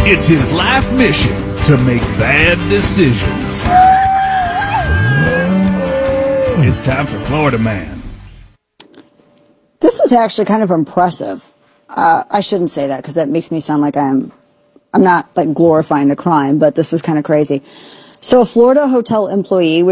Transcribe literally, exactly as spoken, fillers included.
It's his life mission to make bad decisions. It's time for Florida Man. This is actually kind of impressive. Uh, I shouldn't say that because that makes me sound like I'm, I'm not like glorifying the crime, but this is kind of crazy. So a Florida hotel employee was